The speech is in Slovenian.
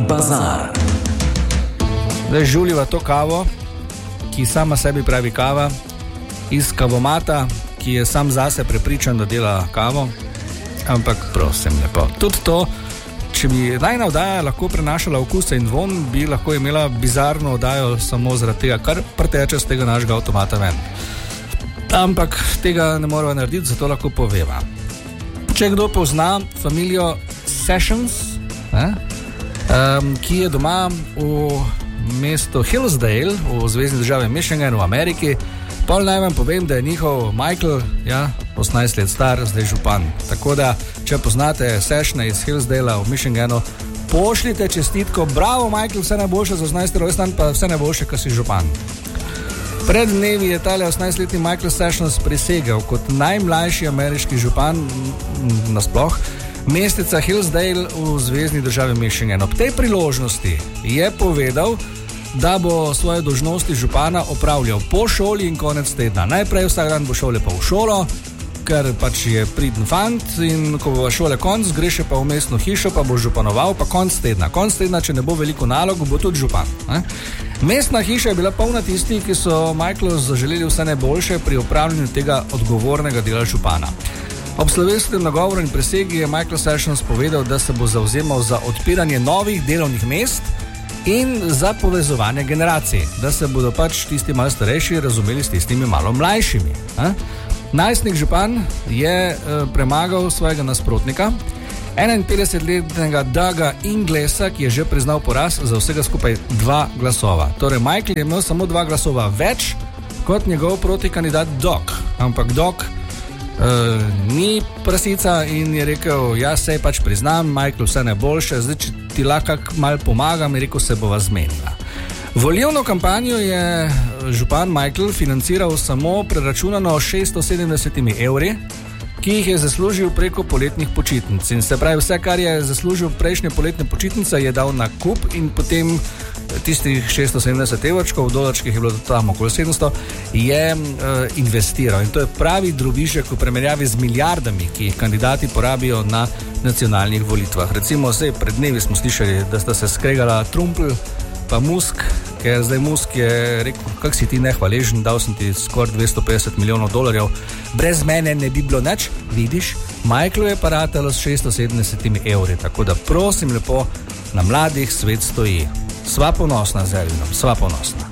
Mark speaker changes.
Speaker 1: Bazar.
Speaker 2: Zdaj žuliva to kavo, ki sama sebi pravi kava, iz kavomata, ki je sam zase prepričan, da dela kavo, ampak prosim lepo. Tudi to, če bi najna oddaja lahko prenašala okuse in von, bi lahko imela bizarno oddajo samo zaradi tega, kar preteče z tega našega avtomata ven. Ampak tega ne moramo narediti, zato lahko poveva. Če kdo pozna familijo Sessions, ki je doma v mestu Hillsdale v zvezni državi Michigan v Ameriki, pol naj vam povem, da je njihov Michael 18 let star, zdaj župan. Tako da, če poznate Sessione iz Hillsdale v Michiganu, pošljite čestitko, bravo Michael, vse najboljše za 18. rojstnan, pa vse najboljše, ko si župan. Pred dnevi je tale 18-letni Michael Sessions prisegel kot najmlajši ameriški župan nasploh mesteca Hillsdale v zvezni državi Michigan. Ob tej priložnosti je povedal, da bo svoje dolžnosti župana opravljal po šoli in konec tedna. Najprej vsak dan bo šel lepo v šolo, ker pač je priden fant, in ko bo šole konc, gre še pa v mestno hišo, pa bo županoval, pa konc tedna. Konc tedna, če ne bo veliko nalog, bo tudi župan. Mestna hiša je bila polna tistih, ki so Michaelu zaželeli vse najboljše pri opravljanju tega odgovornega dela župana. Ob slovesnem nagovoru in prisegi je Michael Sessions povedal, da se bo zavzemal za odpiranje novih delovnih mest in za povezovanje generacij, da se bodo pač tisti malo starejši razumeli s tistimi malo mlajšimi. Najstnik župan je premagal svojega nasprotnika, 51-letnega Douga Inglesa, ki je že priznal poraz za vsega skupaj 2 glasova. Torej, Michael je imel samo 2 glasova več kot njegov protikandidat Doug. Ampak Doug ni prasica in je rekel, jaz sej pač priznam, Michael, vse najboljše, zdaj, če ti lahko malo pomagam, je rekel, se bova zmenila. Volilno kampanjo je župan Michael financiral samo preračunano 670 evri, ki jih je zaslužil preko poletnih počitnic. In se pravi, vse, kar je zaslužil prejšnje poletne počitnice, je dal na kup in potem tistih 670 evrčkov, v dolarčkih je bilo tam okoli 700, je investiral. In to je pravi drobižek v primerjavi z milijardami, ki jih kandidati porabijo na nacionalnih volitvah. Recimo, pred dnevi smo slišali, da sta se skregala Trumpl pa Musk, ker zdaj Musk je rekel, kak si ti nehvaležen, dal sem ti skoraj 250 milijonov dolarjev, brez mene ne bi bilo nič, vidiš, Michaelu je paratalo s 670 evri, tako da prosim lepo, na mladih svet stoji. Sva ponosna z Elvinom, sva ponosna.